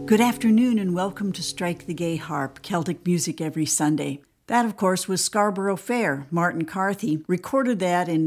Good afternoon and welcome to Strike the Gay Harp, Celtic music every Sunday. That, of course, was Scarborough Fair. Martin Carthy recorded that in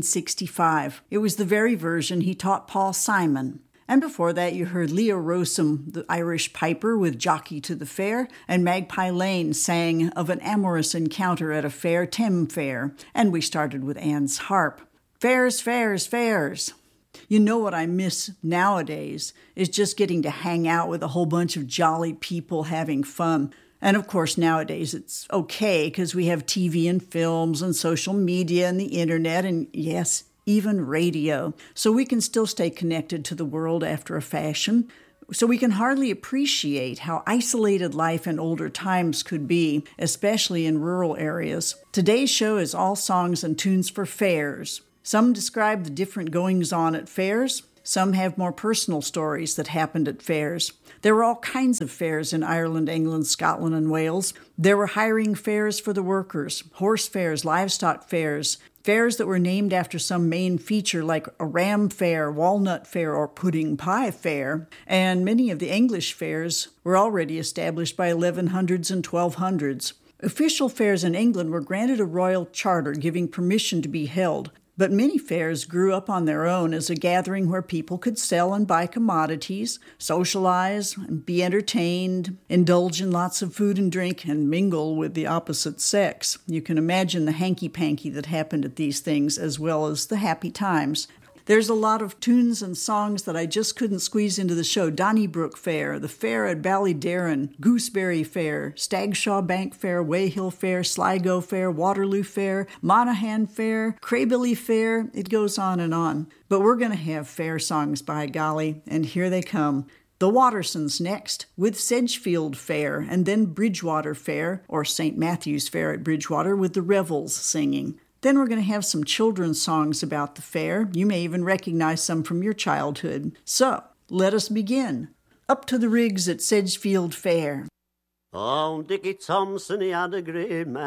1965. It was the very version he taught Paul Simon. And before that, you heard Leo Rosem, the Irish piper, with Jockey to the Fair, and Magpie Lane sang of an amorous encounter at a fair, Tem Fair. And we started with Anne's harp. Fairs, fairs, fairs. You know what I miss nowadays is just getting to hang out with a whole bunch of jolly people having fun. And of course, nowadays it's okay because we have TV and films and social media and the internet and, yes, even radio. So we can still stay connected to the world after a fashion. So we can hardly appreciate how isolated life in older times could be, especially in rural areas. Today's show is all songs and tunes for fairs. Some describe the different goings-on at fairs. Some have more personal stories that happened at fairs. There were all kinds of fairs in Ireland, England, Scotland, and Wales. There were hiring fairs for the workers, horse fairs, livestock fairs, fairs that were named after some main feature like a ram fair, walnut fair, or pudding pie fair. And many of the English fairs were already established by 1100s and 1200s. Official fairs in England were granted a royal charter giving permission to be held. But many fairs grew up on their own as a gathering where people could sell and buy commodities, socialize, and be entertained, indulge in lots of food and drink, and mingle with the opposite sex. You can imagine the hanky-panky that happened at these things as well as the happy times. There's a lot of tunes and songs that I just couldn't squeeze into the show. Donnybrook Fair, the fair at Ballyderrin, Gooseberry Fair, Stagshaw Bank Fair, Weyhill Fair, Sligo Fair, Waterloo Fair, Monaghan Fair, Crabilly Fair. It goes on and on. But we're going to have fair songs, by golly, and here they come. The Wattersons next, with Sedgefield Fair, and then Bridgewater Fair, or St. Matthew's Fair at Bridgewater, with the Revels singing. Then we're going to have some children's songs about the fair. You may even recognize some from your childhood. So, let us begin. Up to the rigs at Sedgefield Fair. Oh, Dickie Thompson, he had a great man.